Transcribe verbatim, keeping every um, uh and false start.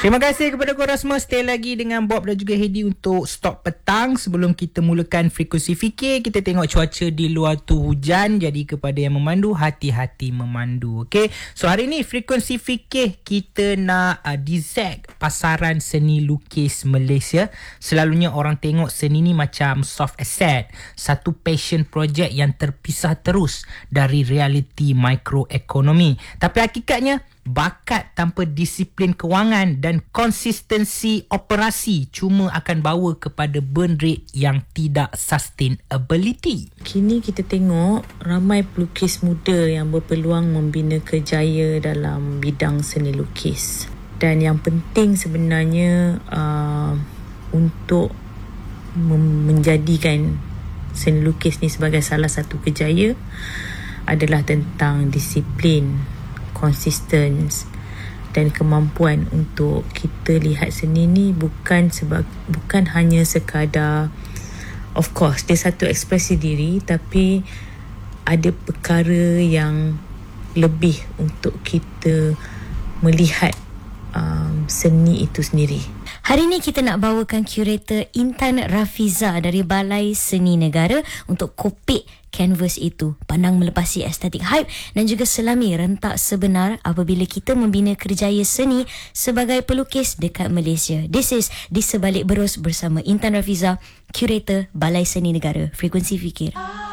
Terima kasih kepada korang semua. Stay lagi dengan Bob dan juga Hedi untuk Stok Petang. Sebelum kita mulakan Frekuensi Fikir, kita tengok cuaca di luar tu hujan. Jadi kepada yang memandu, hati-hati memandu. Okay, so hari ni Frekuensi Fikir kita nak uh, dissect pasaran seni lukis Malaysia. Selalunya orang tengok seni ni macam soft asset, satu passion project yang terpisah terus dari realiti mikroekonomi. Tapi hakikatnya, bakat tanpa disiplin kewangan dan konsistensi operasi cuma akan bawa kepada burn rate yang tidak sustainability. Kini kita tengok ramai pelukis muda yang berpeluang membina kerjaya dalam bidang seni lukis. Dan yang penting sebenarnya uh, untuk mem- menjadikan seni lukis ni sebagai salah satu kerjaya adalah tentang disiplin, konsisten dan kemampuan untuk kita lihat seni ni bukan sebab bukan hanya sekadar, of course dia satu ekspresi diri, tapi ada perkara yang lebih untuk kita melihat um, seni itu sendiri. Hari ini kita nak bawakan curator Intan Rafiza dari Balai Seni Negara untuk kopik kanvas itu, pandang melepasi estetik hype dan juga selami rentak sebenar apabila kita membina kerjaya seni sebagai pelukis dekat Malaysia. This is Di Sebalik Berus bersama Intan Rafiza, curator Balai Seni Negara. Frekuensi Fikir.